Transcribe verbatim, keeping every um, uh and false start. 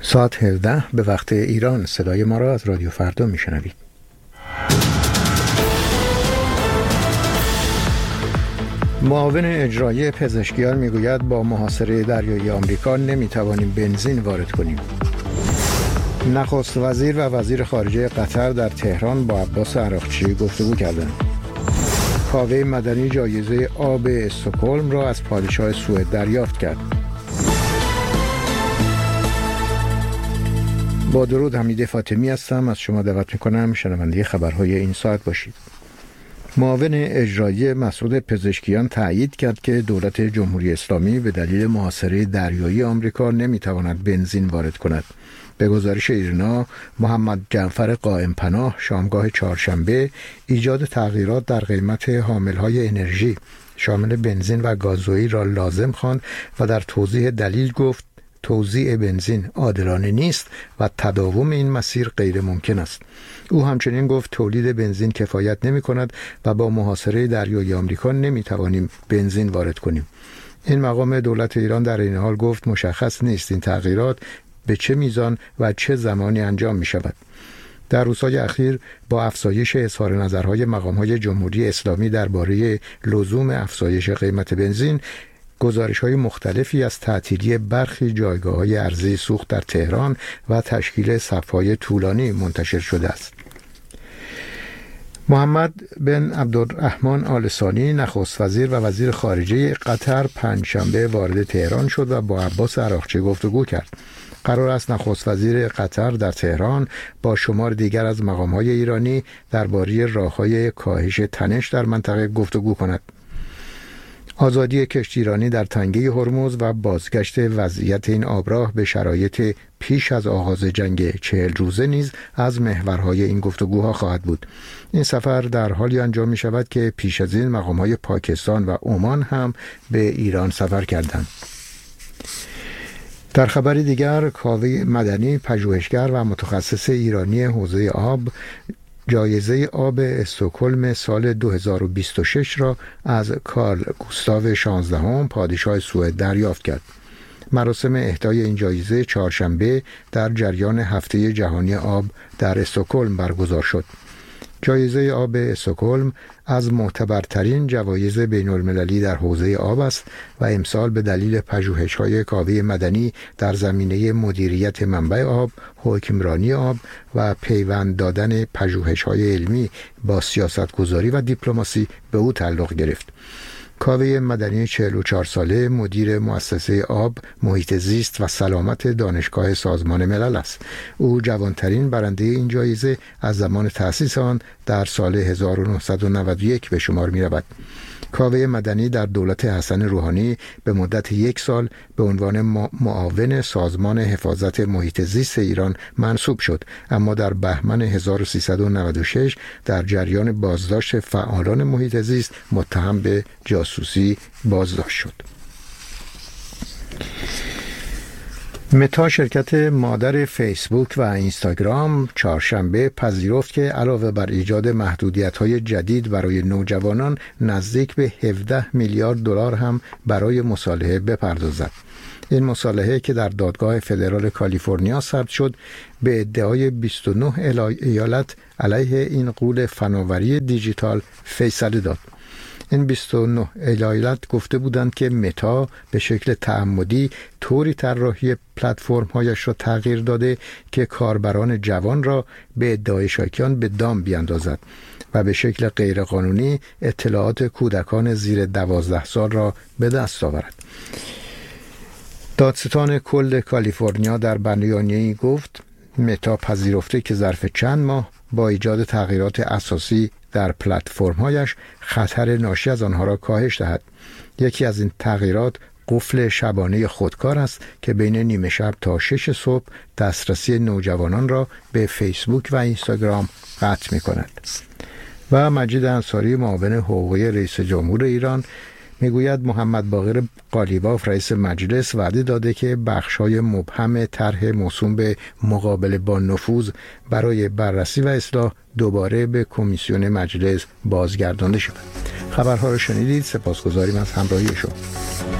ساعت هفده به وقت ایران. صدای ما را از رادیو فردا میشنوید. معاون اجرایی پزشکیان میگوید با محاصره دریایی آمریکا نمیتوانیم بنزین وارد کنیم. نخست وزیر و وزیر خارجه قطر در تهران با عباس عراقچی گفتگو کردند. کاوه مدنی جایزه آب استکهلم را از پادشاه سوئد دریافت کرد. با درود، حمید فاطمی هستم. از شما دعوت میکنم شنونده خبرهای این ساعت باشید. معاون اجرایی مسعود پزشکیان تایید کرد که دولت جمهوری اسلامی به دلیل محاصره دریایی آمریکا نمیتواند بنزین وارد کند. به گزارش ایرنا، محمد جعفر قائم پناه شامگاه چهارشنبه ایجاد تغییرات در قیمت حاملهای انرژی شامل بنزین و گازوئیل را لازم خواند و در توضیح دلیل گفت توزیع بنزین عادلانه نیست و تداوم این مسیر غیر ممکن است. او همچنین گفت تولید بنزین کفایت نمی کند و با محاصره دریایی آمریکا نمی توانیم بنزین وارد کنیم. این مقام دولت ایران در این حال گفت مشخص نیست این تغییرات به چه میزان و چه زمانی انجام می شود. در روزهای اخیر با افزایش اظهار نظرهای مقام‌های جمهوری اسلامی درباره لزوم افزایش قیمت بنزین، گزارش‌های مختلفی از تعطیلی برخی جایگاه‌های عرضه سوخت در تهران و تشکیل صف‌های طولانی منتشر شده است. محمد بن عبدالرحمن آل ثانی نخست وزیر و وزیر خارجه قطر پنجشنبه وارد تهران شد و با عباس عراقچی گفتگو کرد. قرار است نخست وزیر قطر در تهران با شمار دیگر از مقام‌های ایرانی درباره راه‌های کاهش تنش در منطقه گفتگو کند. آزادی کشتیرانی در تنگه هرمز و بازگشت وضعیت این آبراه به شرایط پیش از آغاز جنگ چهل روزه نیز از محورهای این گفتگوها خواهد بود. این سفر در حالی انجام می شود که پیش از این مقام‌های پاکستان و عمان هم به ایران سفر کردند. در خبری دیگر، کاوه مدنی پژوهشگر و متخصص ایرانی حوزه آب جایزه آب استکهلم سال دو هزار و بیست و شش را از کارل گوستاو شانزدهم پادشاه سوئد دریافت کرد. مراسم اهدای این جایزه چهارشنبه در جریان هفته جهانی آب در استکهلم برگزار شد. جایزه آب استکهلم از معتبرترین جوایز بین المللی در حوزه آب است و امسال به دلیل پژوهش‌های کاوه مدنی در زمینه مدیریت منبع آب، حکمرانی آب و پیوند دادن پژوهش‌های علمی با سیاستگذاری و دیپلماسی به او تعلق گرفت. کاوه مدنی چهل و چهار ساله مدیر مؤسسه آب، محیط زیست و سلامت دانشگاه سازمان ملل است. او جوانترین برنده این جایزه از زمان تأسیس آن در سال هزار و نهصد و نود و یک به شمار می رود. کاوه مدنی در دولت حسن روحانی به مدت یک سال به عنوان معاون سازمان حفاظت محیط زیست ایران منصوب شد، اما در بهمن هزار و سیصد و نود و شش در جریان بازداشت فعالان محیط زیست متهم به جاسوسی بازداشت شد. متا، شرکت مادر فیسبوک و اینستاگرام، چهارشنبه پذیرفت که علاوه بر ایجاد محدودیت‌های جدید برای نوجوانان، نزدیک به هفده میلیارد دلار هم برای مصالحه بپردازد. این مصالحه که در دادگاه فدرال کالیفرنیا ثبت شد، به ادعای بیست و نه ایالت علیه این غول فناوری دیجیتال فیصله داد. این بیست و نه ایالت گفته بودند که متا به شکل تعمدی طوری طراحی پلتفرم‌هایش را تغییر داده که کاربران جوان را به ادعای شاکیان به دام بیاندازد و به شکل غیرقانونی اطلاعات کودکان زیر دوازده سال را به دست آورد. دادستان کل کالیفرنیا در بیانیه‌ای گفت متا پذیرفته که ظرف چند ماه با ایجاد تغییرات اساسی در پلتفرم‌هایش خطر ناشی از آنها را کاهش دهد. یکی از این تغییرات قفل شبانه خودکار است که بین نیمه شب تا شش صبح دسترسی نوجوانان را به فیسبوک و اینستاگرام قطع می‌کند. و مجید انصاری، معاون حقوقی رئیس جمهور ایران، میگوید محمد باقر قالیباف رئیس مجلس وعده داده که بخش‌های مبهم طرح موسوم به مقابله با نفوذ برای بررسی و اصلاح دوباره به کمیسیون مجلس بازگردانده شود. خبرها را شنیدید. سپاسگزاریم از همراهی شما.